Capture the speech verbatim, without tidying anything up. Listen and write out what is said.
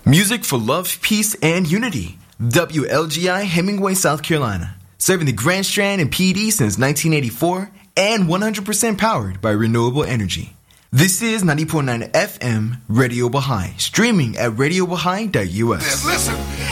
Music for love, peace, and unity. W L G I Hemingway, South Carolina. Serving the Grand Strand and P D since nineteen eighty-four and one hundred percent powered by renewable energy. This is ninety point nine F M Radio Baha'i, streaming at radio baha'i dot U S. Listen.